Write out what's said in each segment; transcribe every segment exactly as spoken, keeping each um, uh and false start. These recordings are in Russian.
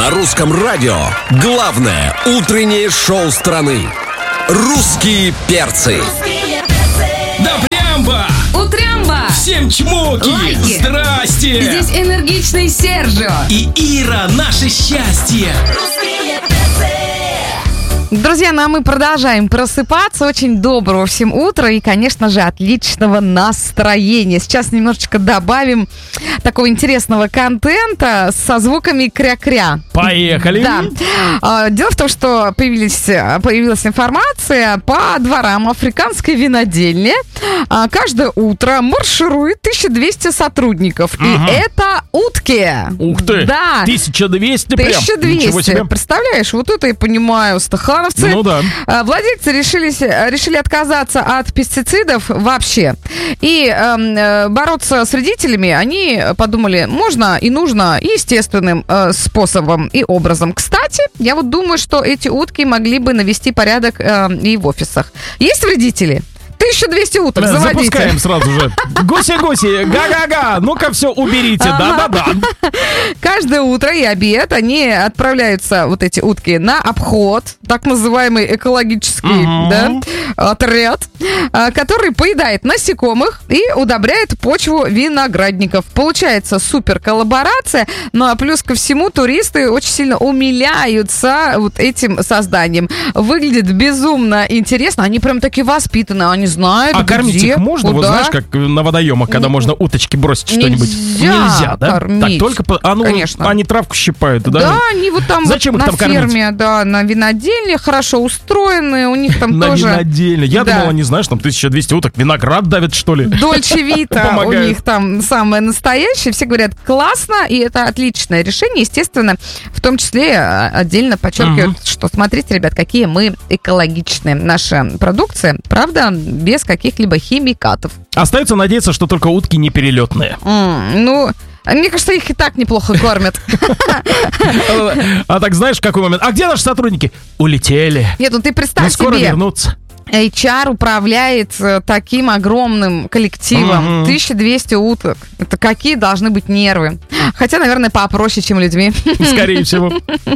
На русском радио главное утреннее шоу страны. «Русские перцы». Да прямба! Утрямба! Всем чмоки! Лайки! Здрасте! Здесь энергичный Сержио. И Ира, наше счастье! Друзья, ну а мы продолжаем просыпаться. Очень доброго всем утра и, конечно же, отличного настроения. Сейчас немножечко добавим такого интересного контента со звуками кря-кря. Поехали! Да. Дело в том, что появились, появилась информация по дворам африканской винодельни. Каждое утро марширует тысяча двести сотрудников. Ага. И это утки. Ух ты! Да. тысяча двести прям. тысяча двести. Представляешь, вот это я понимаю, стахановцы. Ну да. Владельцы решились, решили отказаться от пестицидов вообще. И э, бороться с вредителями они подумали, можно и нужно естественным э, способом и образом. Кстати, я вот думаю, что эти утки могли бы навести порядок э, и в офисах. Есть вредители? тысяча двести уток, заводите. Запускаем сразу же. Гуси-гуси, га-га-га, ну-ка все уберите, да-да-да. Каждое утро и обед они отправляются, вот эти утки, на обход, так называемый экологический uh-huh. да, отряд, который поедает насекомых и удобряет почву виноградников. Получается супер коллаборация, ну а плюс ко всему туристы очень сильно умиляются вот этим созданием. Выглядит безумно интересно, они прям такие воспитанные, они знают, а где, кормить их можно? куда? Вот знаешь, как на водоемах, когда можно уточки бросить что-нибудь? Нельзя, да? Кормить. Так, только по... а, ну, Конечно. Они травку щипают, да? Да, они вот там Зачем вот их на там ферме, кормить? да, на винодельне хорошо устроены, у них там на тоже... На винодельне. Я да. думал, они, знаешь, там тысяча двести уток виноград давят, что ли? Дольче Вита у них там самое настоящее. Все говорят, классно, и это отличное решение. Естественно, в том числе отдельно подчеркивают, uh-huh. что смотрите, ребят, какие мы экологичные. Наша продукция, правда, без каких-либо химикатов. Остается надеяться, что только утки не перелетные. Mm, ну... Мне кажется, их и так неплохо кормят. А так знаешь, в какой момент? А где наши сотрудники? Улетели. Нет, ну ты представь себе. скоро вернутся. эйч ар управляет таким огромным коллективом. Угу. тысяча двести уток. Это какие должны быть нервы? Хотя, наверное, попроще, чем людьми. Скорее всего.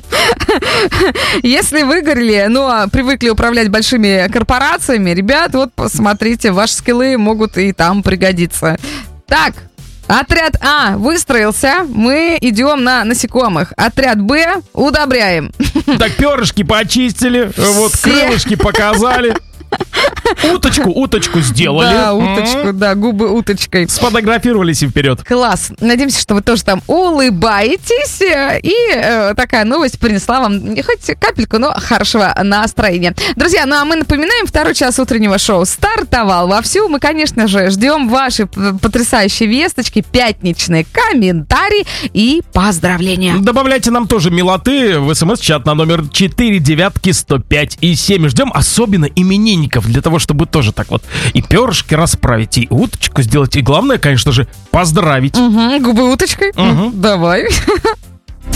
Если выгорели, ну, а привыкли управлять большими корпорациями, ребят, вот посмотрите, ваши скиллы могут и там пригодиться. Так. Отряд А выстроился, мы идем на насекомых. Отряд Б удобряем. Так, перышки почистили, вот Все. крылышки показали. Уточку, уточку сделали. Да, уточку, да, губы уточкой. Сфотографировались и вперед. Класс. Надеемся, что вы тоже там улыбаетесь. И э, такая новость принесла вам хоть капельку, но хорошего настроения. Друзья, ну а мы напоминаем, второй час утреннего шоу стартовал вовсю. Мы, конечно же, ждем ваши потрясающие весточки, пятничные комментарии и поздравления. Добавляйте нам тоже милоты в смс-чат на номер четыре девятки сто пять и семь. Ждем особенно именинников для того, чтобы тоже так вот и перышки расправить, и уточку сделать. И главное, конечно же, поздравить. Угу, губы уточкой. Угу. Давай.